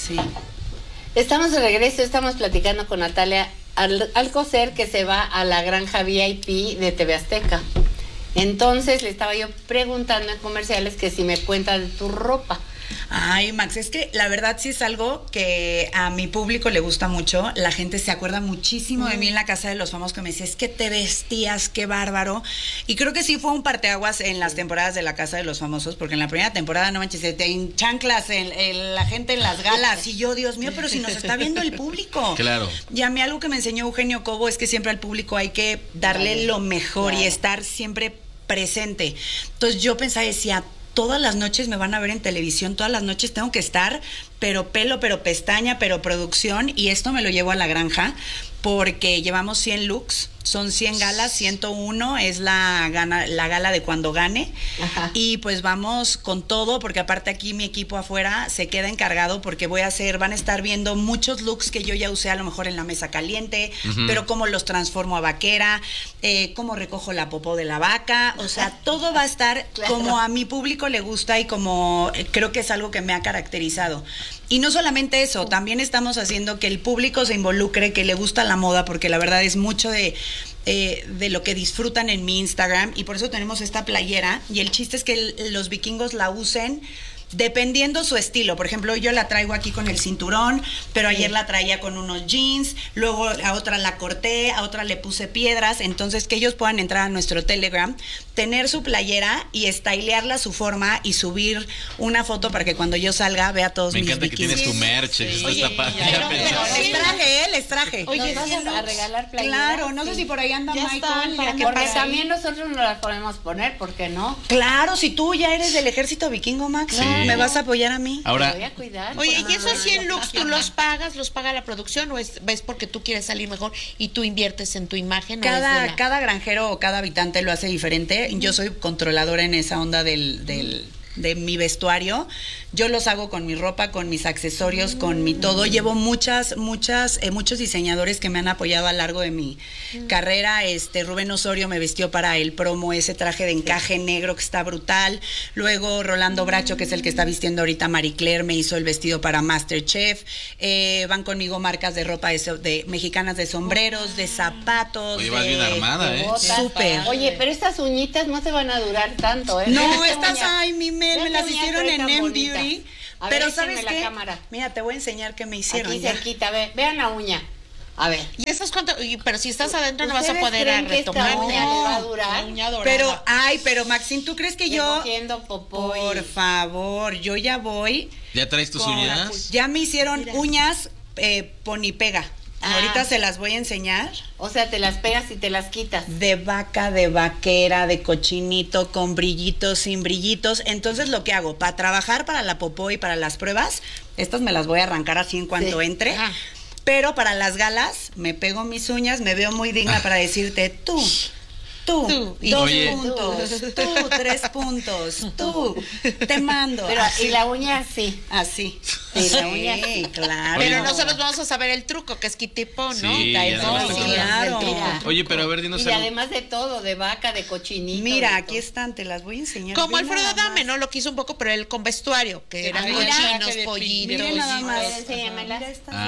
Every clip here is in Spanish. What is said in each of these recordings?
Sí. Estamos de regreso, estamos platicando con Natalia Alcocer, que se va a la granja VIP de TV Azteca. Entonces le estaba yo preguntando en comerciales que si me cuenta de tu ropa. Ay, Max, es que la verdad sí es algo que a mi público le gusta mucho. La gente se acuerda muchísimo de mí en la Casa de los Famosos, que me decía, es que te vestías, qué bárbaro. Y creo que sí fue un parteaguas en las temporadas de la Casa de los Famosos, porque en la primera temporada, no manches, te en chanclas la gente en las galas. Y yo, Dios mío, pero si nos está viendo el público. Claro. Y a mí algo que me enseñó Eugenio Cobo es que siempre al público hay que darle lo mejor y estar siempre presente. Entonces yo pensaba, decía, todas las noches me van a ver en televisión, todas las noches tengo que estar, pero pelo, pero pestaña, pero producción, y esto me lo llevo a la granja porque llevamos 100 looks, son 100 galas, 101 es la gala de cuando gane. Ajá. Y pues vamos con todo, porque aparte aquí mi equipo afuera se queda encargado porque van a estar viendo muchos looks que yo ya usé a lo mejor en la mesa caliente, pero cómo los transformo a vaquera, cómo recojo la popó de la vaca, o sea, todo va a estar como a mi público le gusta y como creo que es algo que me ha caracterizado. Y no solamente eso, también estamos haciendo que el público se involucre, que le gusta la moda, porque la verdad es mucho de lo que disfrutan en mi Instagram, y por eso tenemos esta playera, y el chiste es que los vikingos la usen dependiendo su estilo. Por ejemplo, yo la traigo aquí con el cinturón, pero ayer la traía con unos jeans, luego a otra la corté, a otra le puse piedras, entonces que ellos puedan entrar a nuestro Telegram, tener su playera y stylearla a su forma y subir una foto para que cuando yo salga vea todos mis bikinis. Me encanta que tienes tu merch, sí. eso Oye, está padre. Les traje. Oye, ¿nos vas a regalar playeras? Claro, no sé si por ahí anda ya Michael. Porque también nosotros nos las podemos poner, ¿por qué no? Claro, si tú ya eres del ejército vikingo, Max, me vas a apoyar a mí. Ahora, te voy a cuidar. Oye, ¿y esos 100 looks tú los paga la producción o ves porque tú quieres salir mejor y tú inviertes en tu imagen? Cada granjero o cada habitante lo hace diferente. Yo soy controladora en esa onda de mi vestuario. Yo los hago con mi ropa, con mis accesorios, con mi todo. Llevo muchos diseñadores que me han apoyado a lo largo de mi carrera. Rubén Osorio me vistió para el promo ese traje de encaje negro que está brutal. Luego Rolando Bracho, que es el que está vistiendo ahorita Marie Claire, me hizo el vestido para MasterChef. Van conmigo marcas de ropa de mexicanas, de sombreros, de zapatos. Oye, vas bien armada, Súper. Oye, pero estas uñitas no te van a durar tanto, No, estas, ay, mi Mel, me las hicieron en M-Beauty. Pero ¿sabes qué? Mira, te voy a enseñar qué me hicieron. Aquí cerquita, vean la uña. A ver. ¿Y esas cuánto? Pero si estás adentro no vas a poder retomar. No, va a durar. Pero Maxine, ¿tú crees que yo? Por favor, yo ya voy. ¿Ya traes tus uñas? Ya me hicieron uñas ponipega. Ahorita se las voy a enseñar. O sea, te las pegas y te las quitas. De vaca, de vaquera, de cochinito, con brillitos, sin brillitos. Entonces lo que hago, para trabajar para la popó y para las pruebas, estas me las voy a arrancar así en cuanto entre. Ajá. Pero para las galas, me pego mis uñas, me veo muy digna para decirte, tú, 2 puntos, tú 3 puntos, tú, te mando. Pero así. Y la uña así. Así. Sí, la uña sí, claro. Pero nosotros vamos a saber el truco, que es quitipo, ¿no? Sí, claro. Oye, pero a ver, dinos algo. Y además de todo, de vaca, de cochinito. Mira, aquí están, te las voy a enseñar. Como Alfredo Adame, ¿no? Lo quiso un poco, pero él con vestuario, que eran cochinos, pollitos. Miren nada más. Enséñamelas.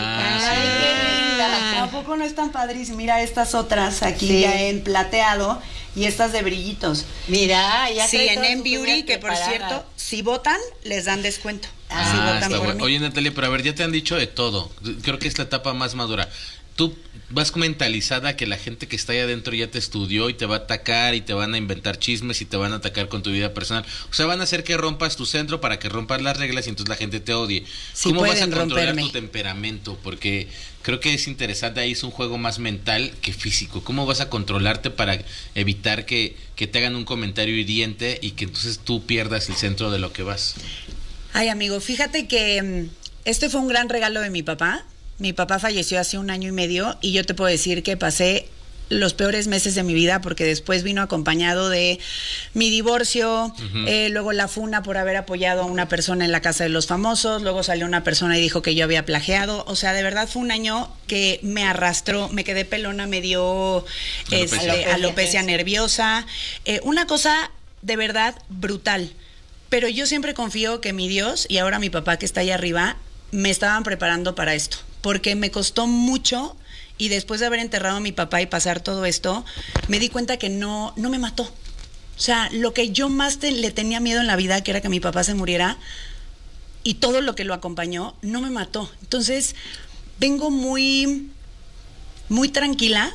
Tampoco no están padrísimas. Mira estas otras aquí ya en plateado. Y estas de brillitos. Mira, ya sí, en M-Beauty, que por cierto, si votan, les dan descuento. Si votan por mí. Oye, Natalia, pero a ver, ya te han dicho de todo. Creo que es la etapa más madura. Tú vas mentalizada que la gente que está ahí adentro ya te estudió y te va a atacar y te van a inventar chismes y te van a atacar con tu vida personal. O sea, van a hacer que rompas tu centro para que rompas las reglas y entonces la gente te odie. Sí, ¿cómo vas a controlar tu temperamento? Porque creo que es interesante, ahí es un juego más mental que físico. ¿Cómo vas a controlarte para evitar que te hagan un comentario hiriente y que entonces tú pierdas el centro de lo que vas? Ay, amigo, fíjate que este fue un gran regalo de mi papá. Mi papá falleció hace 1 año y medio y yo te puedo decir que pasé los peores meses de mi vida porque después vino acompañado de mi divorcio, luego la funa por haber apoyado a una persona en la Casa de los Famosos, luego salió una persona y dijo que yo había plagiado. O sea, de verdad fue un año que me arrastró, me quedé pelona, me dio alopecia nerviosa, una cosa de verdad brutal. Pero yo siempre confío que mi Dios y ahora mi papá que está allá arriba me estaban preparando para esto, porque me costó mucho y después de haber enterrado a mi papá y pasar todo esto, me di cuenta que no me mató. O sea, lo que yo más le tenía miedo en la vida, que era que mi papá se muriera, y todo lo que lo acompañó, no me mató. Entonces, vengo muy, muy tranquila,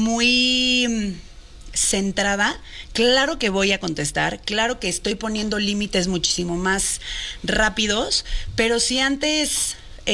muy centrada. Claro que voy a contestar, claro que estoy poniendo límites muchísimo más rápidos, pero si antes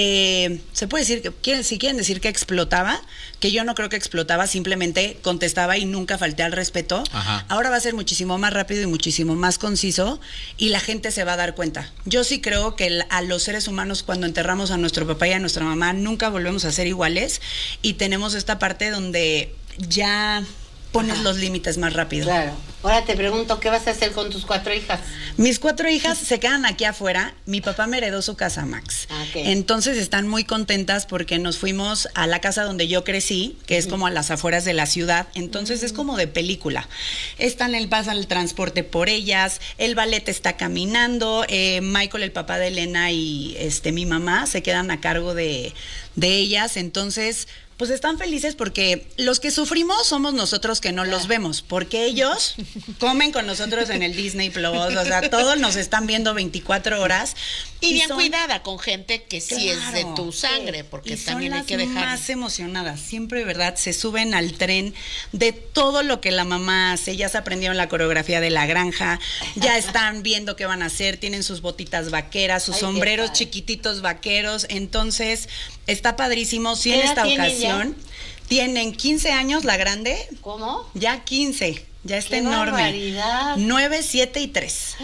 se puede decir que si quieren decir que explotaba, que yo no creo que explotaba, simplemente contestaba y nunca falté al respeto. Ajá. Ahora va a ser muchísimo más rápido y muchísimo más conciso y la gente se va a dar cuenta. Yo sí creo que a los seres humanos, cuando enterramos a nuestro papá y a nuestra mamá, nunca volvemos a ser iguales, y tenemos esta parte donde ya pones los límites más rápido. Claro. Ahora te pregunto, ¿qué vas a hacer con tus 4 hijas? Mis 4 hijas se quedan aquí afuera. Mi papá me heredó su casa, Max. Okay. Entonces están muy contentas porque nos fuimos a la casa donde yo crecí, que es como a las afueras de la ciudad. Entonces es como de película. Pasan el transporte por ellas, el ballet está caminando, Michael, el papá de Elena, y mi mamá se quedan a cargo de ellas. Entonces, pues están felices porque los que sufrimos somos nosotros que no los vemos, porque ellos comen con nosotros en el Disney Plus, o sea, todos nos están viendo 24 horas. Y bien cuidada con gente que sí es de tu sangre, porque y también son hay que las dejar. más emocionadas, siempre, ¿verdad? Se suben al tren de todo lo que la mamá hace, ya se aprendieron la coreografía de la granja, ya están viendo qué van a hacer, tienen sus botitas vaqueras, sus sombreros chiquititos vaqueros, entonces está padrísimo. Sí, en esta ocasión tienen 15 años la grande. ¿Cómo? Ya 15, ya está ¡Qué enorme. barbaridad! 9, 7 y 3.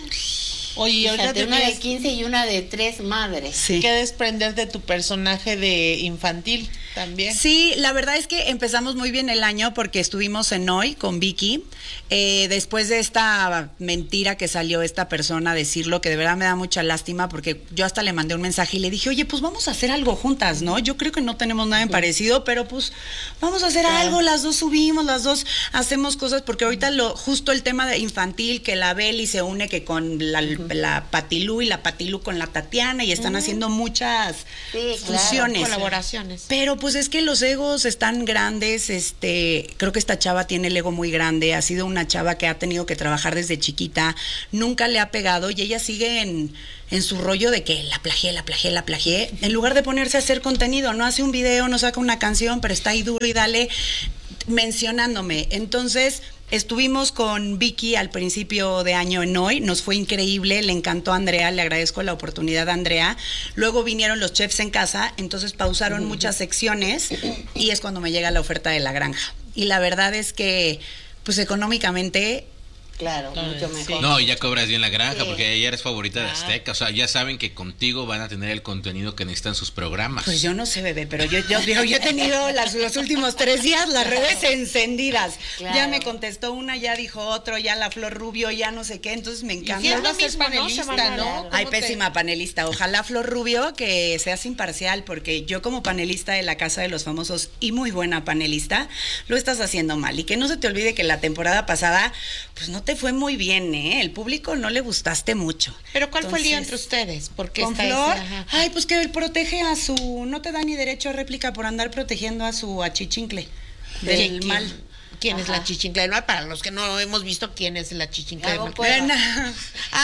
Oye, ahorita Fíjate, te una de tienes 15 y una de 3 madres. Sí. que desprender de tu personaje de infantil también. Sí, la verdad es que empezamos muy bien el año porque estuvimos en Hoy con Vicky. Después de esta mentira que salió esta persona a decirlo, que de verdad me da mucha lástima, porque yo hasta le mandé un mensaje y le dije, oye, pues vamos a hacer algo juntas, ¿no? Yo creo que no tenemos nada en parecido, pero pues vamos a hacer algo, las dos subimos, las dos hacemos cosas, porque ahorita justo el tema de infantil, que la Beli se une que con la Patilú y la Patilú con la Tatiana, y están haciendo muchas fusiones. Colaboraciones. Pero pues es que los egos están grandes, creo que esta chava tiene el ego muy grande, ha sido una chava que ha tenido que trabajar desde chiquita, nunca le ha pegado y ella sigue en su rollo de que la plagié, en lugar de ponerse a hacer contenido, no hace un video, no saca una canción, pero está ahí duro y dale mencionándome. Entonces, estuvimos con Vicky al principio de año en Hoy, nos fue increíble, le encantó a Andrea, le agradezco la oportunidad a Andrea. Luego vinieron los chefs en casa, entonces pausaron muchas secciones y es cuando me llega la oferta de la granja. Y la verdad es que, pues económicamente... Claro, mucho mejor. No, y ya cobras bien la granja, Sí. porque ella eres favorita de Azteca. O sea, ya saben que contigo van a tener el contenido que necesitan sus programas. Pues yo no sé, bebé, pero yo he tenido los últimos 3 días las redes encendidas. Claro. Ya me contestó una, ya dijo otro, ya la Flor Rubio, ya no sé qué, entonces me encanta. Y es lo va a ser mismo, ¿no? panelista, Samara, ¿no? Ay, ¿Cómo te- pésima panelista. Ojalá Flor Rubio que seas imparcial, porque yo como panelista de la Casa de los Famosos y muy buena panelista, lo estás haciendo mal. Y que no se te olvide que la temporada pasada, pues no te fue muy bien, ¿eh? El público no le gustaste mucho. Pero ¿cuál fue el lío entre Entonces, ustedes? Porque con está Flor, ese, ajá. ay, pues que él protege a su, no te da ni derecho a réplica por andar protegiendo a su achichincle del ¿Quién- mal. ¿Quién es Ajá. la chichincla del mal? Para los que no hemos visto quién es la chichincla del Gabo mal. Cuevas. Bueno,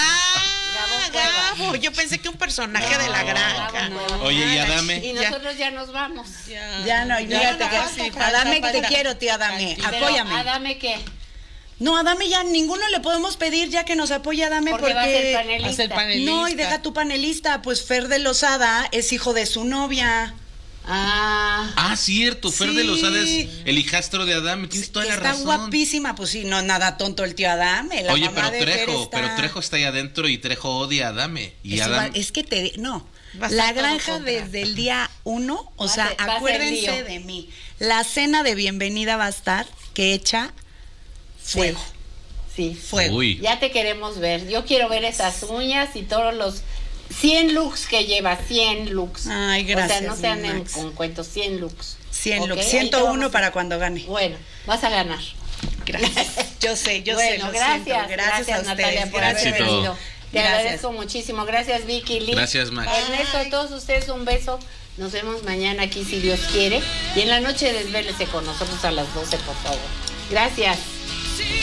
Ah, Gabo. Yo pensé que un personaje de la granja. Gabo Cuevas. Oye, ¿y Ah, Adame? Y nosotros ya nos vamos. ya no, fíjate no, que sí, Adame, que te falta. quiero, tía Adame, Pero, apóyame. ¿Adame qué? No, Adame ya ninguno le podemos pedir ya que nos apoye Adame Porque va a ser panelista. Va a ser panelista. No, y deja tu panelista, pues Fer de Lozada es hijo de su novia. Ah, Ah, cierto, Fer de Sí. Lozada es el hijastro de Adame, tienes toda la Está razón. guapísima, pues sí, no, nada tonto el tío Adame. La Oye, mamá pero de Fer Trejo, está... pero Trejo está ahí adentro y Trejo odia a Adame. Y Eso va- Adame... es que no. Va a ser La todo granja contra. desde el día 1, o Va a sea, ser- va a ser acuérdense lío. de mí. La cena de bienvenida va a estar que echa fuego. sí. Fuego. Uy. Ya te queremos ver. Yo quiero ver esas uñas y todos los 100 looks que lleva, 100 looks. Ay, gracias, O sea, no mi se anden Max. con cuentos, 100 looks. 100 Ok, looks, ahí te 101 vamos. para cuando gane. Bueno, vas a ganar. Gracias. Yo sé, bueno, lo gracias. siento. Gracias a ustedes. Natalia, por Gracias. haber Éxito. venido. Te Gracias. agradezco muchísimo. Gracias, Vicky, Liz. Gracias, Max. Ernesto, a todos ustedes un beso. Nos vemos mañana aquí si Dios quiere. Y en la noche desvélese con nosotros a las 12, por favor. Gracias.